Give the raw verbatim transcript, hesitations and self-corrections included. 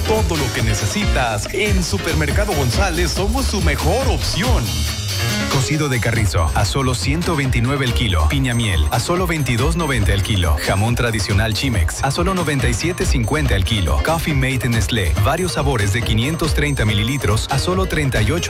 todo lo que necesitas, en Supermercado González somos su mejor opción. Cocido de carrizo a solo ciento veintinueve el kilo. Piña miel a solo veintidós noventa el kilo. Jamón tradicional Chimex a solo noventa y siete cincuenta el kilo. Coffee Mate en Nestlé, varios sabores de quinientos treinta mililitros a solo treinta y ocho